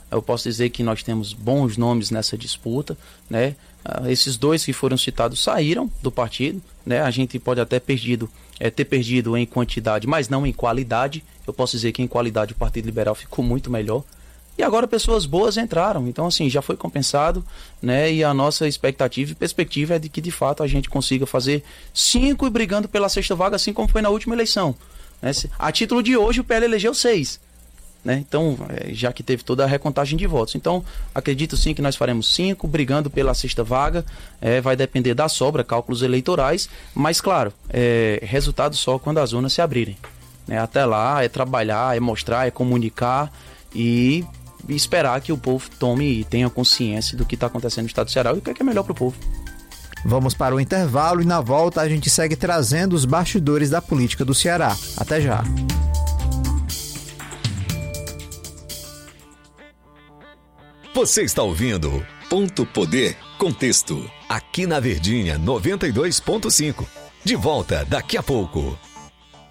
Eu posso dizer que nós temos bons nomes nessa disputa, né? Esses dois que foram citados saíram do partido, né? A gente pode até ter perdido em quantidade, mas não em qualidade. Eu posso dizer que em qualidade o Partido Liberal ficou muito melhor. E agora pessoas boas entraram, então assim, já foi compensado, né? E a nossa expectativa e perspectiva é de que de fato a gente consiga fazer 5 e brigando pela 6ª vaga, assim como foi na última eleição, né? A título de hoje o PL elegeu 6. Né? Então, já que teve toda a recontagem de votos. Então, acredito sim que nós faremos 5, brigando pela 6ª vaga. Vai depender da sobra, cálculos eleitorais, mas claro, resultado só quando as urnas se abrirem. Né? Até lá é trabalhar, é mostrar, é comunicar e esperar que o povo tome e tenha consciência do que está acontecendo no estado do Ceará e o que é melhor para o povo. Vamos para o intervalo e na volta a gente segue trazendo os bastidores da política do Ceará. Até já. Você está ouvindo Ponto Poder Contexto, aqui na Verdinha 92.5. De volta daqui a pouco.